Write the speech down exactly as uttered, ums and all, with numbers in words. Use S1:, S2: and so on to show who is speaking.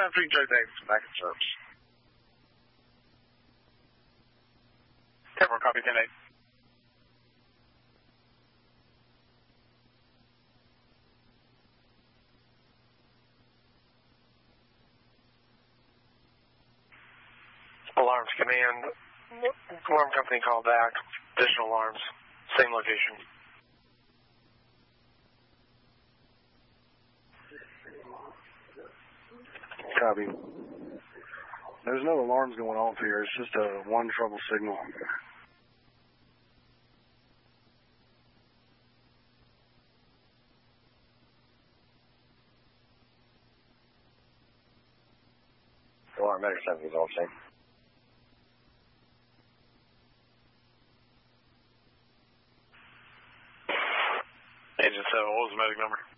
S1: seven three Joe Davis, back in service.
S2: ten four, copy, ten eight. Alarms command. Alarm company call back. Additional alarms. Same location.
S3: Copy. There's no alarms going off here. It's just a one trouble signal.
S4: Alarm medic seven is all the same.
S2: Agent seven, what was the medic number?